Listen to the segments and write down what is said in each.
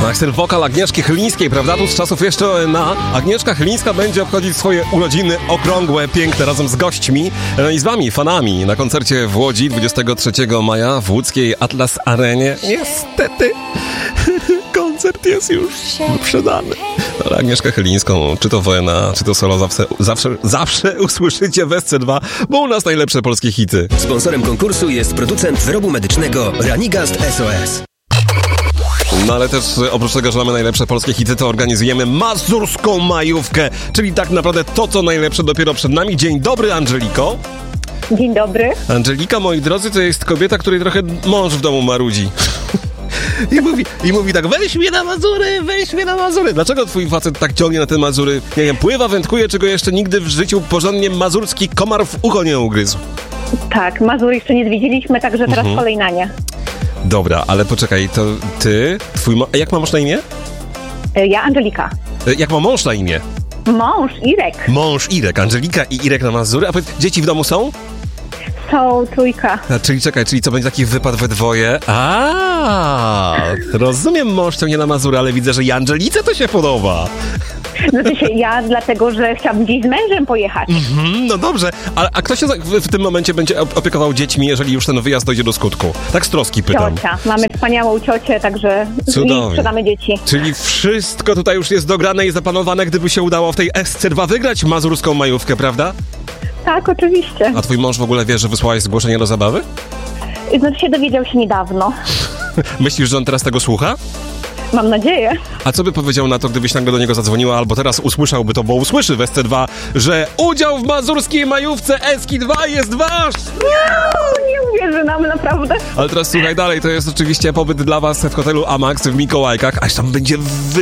Tak, ten wokal Agnieszki Chylińskiej, prawda? Tu z czasów jeszcze na Agnieszka Chylińska będzie obchodzić swoje urodziny okrągłe, piękne, razem z gośćmi i z wami, fanami, na koncercie w Łodzi 23 maja w łódzkiej Atlas Arenie. Niestety, koncert jest już wyprzedany. Ale Agnieszkę Chylińską, czy to Wojna, czy to solo, zawsze usłyszycie w SC2, bo u nas najlepsze polskie hity. Sponsorem konkursu jest producent wyrobu medycznego Ranigast SOS. No ale też oprócz tego, że mamy najlepsze polskie hity, to organizujemy mazurską majówkę, czyli tak naprawdę to, co najlepsze dopiero przed nami. Dzień dobry, Angeliko. Dzień dobry. Angelika, moi drodzy, to jest kobieta, której trochę mąż w domu marudzi. I mówi tak, weź mnie na Mazury. Dlaczego twój facet tak ciągnie na te Mazury? Nie wiem, pływa, wędkuje, czego jeszcze nigdy w życiu porządnie mazurski komar w ucho nie ugryzł. Tak, Mazur jeszcze nie zwiedziliśmy, także teraz kolej na nie. Dobra, ale poczekaj, to ty, jak ma mąż na imię? Ja Angelika. Jak ma mąż na imię? Mąż Irek. Mąż Irek, Angelika i Irek na Mazury. A powiedz, dzieci w domu są? Są, trójka. Czyli co, będzie taki wypad we dwoje? Rozumiem, mąż ciągnie na Mazury, ale widzę, że i Angelice to się podoba. Znaczy się ja, dlatego, że chciałabym gdzieś z mężem pojechać. No dobrze, a kto się w tym momencie będzie opiekował dziećmi, jeżeli już ten wyjazd dojdzie do skutku? Tak z troski pytam. Ciocia. Mamy wspaniałą ciocię, także sprzedamy dzieci. Czyli wszystko tutaj już jest dograne i zaplanowane, gdyby się udało w tej SC2 wygrać mazurską majówkę, prawda? Tak, oczywiście. A twój mąż w ogóle wie, że wysłałaś zgłoszenie do zabawy? Znaczy się dowiedział się niedawno. Myślisz, że on teraz tego słucha? Mam nadzieję. A co by powiedział na to, gdybyś nagle do niego zadzwoniła, albo teraz usłyszałby to, bo usłyszy w SC2, że udział w mazurskiej majówce SK2 jest wasz! Nie uwierzy nam, naprawdę. Ale teraz słuchaj dalej, to jest oczywiście pobyt dla was w hotelu Amax w Mikołajkach, aż tam będzie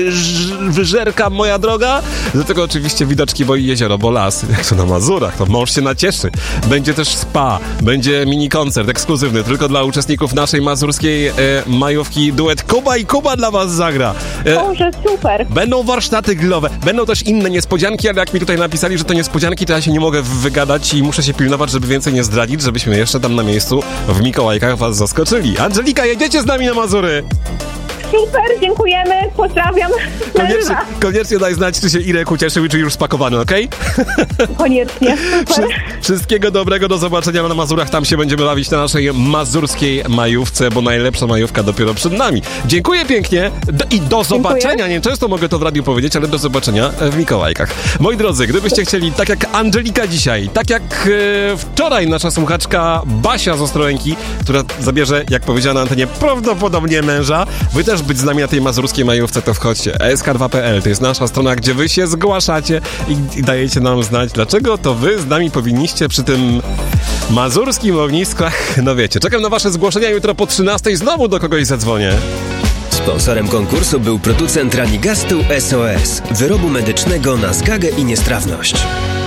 wyżerka, moja droga. Dlatego oczywiście widoczki, bo i jezioro, bo las. Jak to na Mazurach, to mąż się nacieszy. Będzie też spa, będzie mini koncert ekskluzywny, tylko dla uczestników naszej mazurskiej majówki. Duet Kuba i Kuba dla was zagra. Boże, super. Będą warsztaty grillowe, będą też inne niespodzianki, ale jak mi tutaj napisali, że to niespodzianki, to ja się nie mogę wygadać i muszę się pilnować, żeby więcej nie zdradzić, żebyśmy jeszcze tam na miejscu w Mikołajkach was zaskoczyli. Angelika, jedziecie z nami na Mazury! Super, dziękujemy, pozdrawiam. Koniecznie daj znać, czy się Irek ucieszył i czy już spakowany, okej? Koniecznie, super. Wszystkiego dobrego, do zobaczenia na Mazurach, tam się będziemy bawić na naszej mazurskiej majówce, bo najlepsza majówka dopiero przed nami. Dziękuję pięknie i do zobaczenia. Nie często mogę to w radiu powiedzieć, ale do zobaczenia w Mikołajkach. Moi drodzy, gdybyście chcieli, tak jak Angelika dzisiaj, tak jak wczoraj nasza słuchaczka Basia z Ostrołęki, która zabierze, jak powiedziała na antenie, prawdopodobnie męża, wy też być z nami na tej mazurskiej majówce, to wchodźcie. sk2.pl to jest nasza strona, gdzie wy się zgłaszacie i dajecie nam znać, dlaczego to wy z nami powinniście przy tym mazurskim ognisku. No wiecie, czekam na wasze zgłoszenia, jutro po 13:00 znowu do kogoś zadzwonię. Sponsorem konkursu był producent Ranigastu SOS, wyrobu medycznego na zgagę i niestrawność.